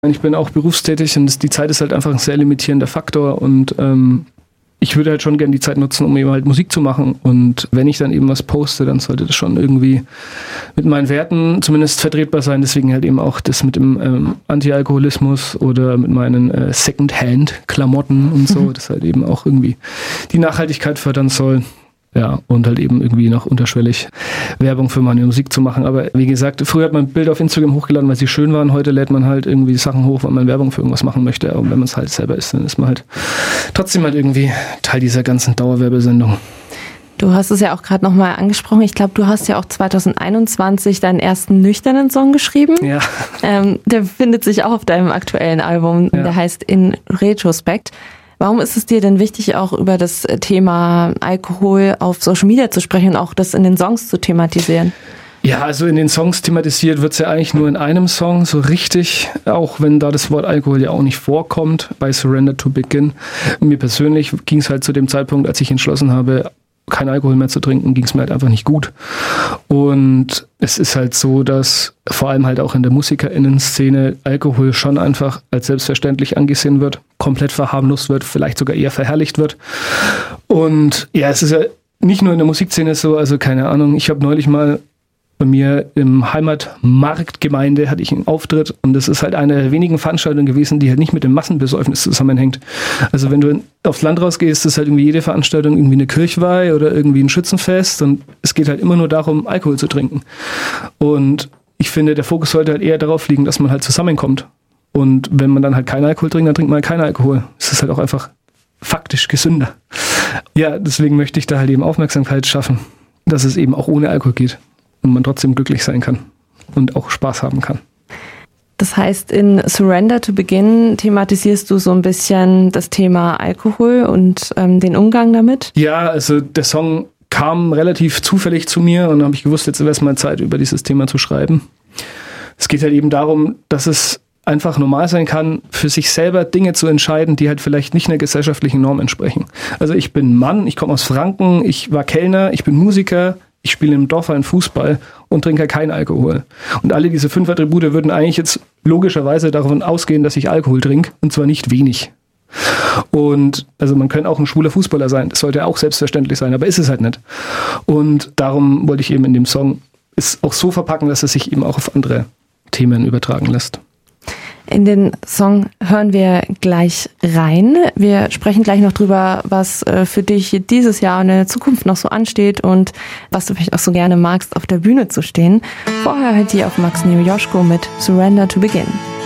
Ich bin auch berufstätig und die Zeit ist halt einfach ein sehr limitierender Faktor und ich würde halt schon gerne die Zeit nutzen, um eben halt Musik zu machen. Und wenn ich dann eben was poste, dann sollte das schon irgendwie mit meinen Werten zumindest vertretbar sein. Deswegen halt eben auch das mit dem Anti-Alkoholismus oder mit meinen Second-Hand-Klamotten und so, das halt eben auch irgendwie die Nachhaltigkeit fördern soll. Ja, und halt eben irgendwie noch unterschwellig Werbung für meine Musik zu machen. Aber wie gesagt, früher hat man Bilder auf Instagram hochgeladen, weil sie schön waren. Heute lädt man halt irgendwie Sachen hoch, weil man Werbung für irgendwas machen möchte. Und wenn man es halt selber ist, dann ist man halt trotzdem halt irgendwie Teil dieser ganzen Dauerwerbesendung. Du hast es ja auch gerade nochmal angesprochen. Ich glaube, du hast ja auch 2021 deinen ersten nüchternen Song geschrieben. Ja. Der befindet sich auch auf deinem aktuellen Album. Ja. Der heißt In Retrospekt. Warum ist es dir denn wichtig, auch über das Thema Alkohol auf Social Media zu sprechen und auch das in den Songs zu thematisieren? Ja, also in den Songs thematisiert wird es ja eigentlich nur in einem Song so richtig, auch wenn da das Wort Alkohol ja auch nicht vorkommt, bei Surrender to Begin. Mir persönlich ging es halt zu dem Zeitpunkt, als ich entschlossen habe, kein Alkohol mehr zu trinken, ging es mir halt einfach nicht gut. Und es ist halt so, dass vor allem halt auch in der MusikerInnen-Szene Alkohol schon einfach als selbstverständlich angesehen wird, komplett verharmlost wird, vielleicht sogar eher verherrlicht wird. Und ja, es ist ja nicht nur in der Musikszene so, also keine Ahnung, ich habe neulich mal bei mir im Heimatmarktgemeinde hatte ich einen Auftritt und das ist halt eine der wenigen Veranstaltungen gewesen, die halt nicht mit dem Massenbesäufnis zusammenhängt. Also wenn du aufs Land rausgehst, ist halt irgendwie jede Veranstaltung irgendwie eine Kirchweih oder irgendwie ein Schützenfest und es geht halt immer nur darum, Alkohol zu trinken. Und ich finde, der Fokus sollte halt eher darauf liegen, dass man halt zusammenkommt. Und wenn man dann halt keinen Alkohol trinkt, dann trinkt man halt keinen Alkohol. Es ist halt auch einfach faktisch gesünder. Ja, deswegen möchte ich da halt eben Aufmerksamkeit schaffen, dass es eben auch ohne Alkohol geht. Und man trotzdem glücklich sein kann und auch Spaß haben kann. Das heißt, in Surrender to Begin thematisierst du so ein bisschen das Thema Alkohol und den Umgang damit? Ja, also der Song kam relativ zufällig zu mir und dann habe ich gewusst, jetzt wäre es mal Zeit, über dieses Thema zu schreiben. Es geht halt eben darum, dass es einfach normal sein kann, für sich selber Dinge zu entscheiden, die halt vielleicht nicht einer gesellschaftlichen Norm entsprechen. Also ich bin Mann, ich komme aus Franken, ich war Kellner, ich bin Musiker, ich spiele im Dorfverein Fußball und trinke keinen Alkohol. Und alle diese 5 Attribute würden eigentlich jetzt logischerweise davon ausgehen, dass ich Alkohol trinke, und zwar nicht wenig. Und also man könnte auch ein schwuler Fußballer sein, das sollte auch selbstverständlich sein, aber ist es halt nicht. Und darum wollte ich eben in dem Song es auch so verpacken, dass es sich eben auch auf andere Themen übertragen lässt. In den Song hören wir gleich rein. Wir sprechen gleich noch drüber, was für dich dieses Jahr und in der Zukunft noch so ansteht und was du vielleicht auch so gerne magst, auf der Bühne zu stehen. Vorher hört ihr auf Max Neo Joschko mit Surrender to Begin.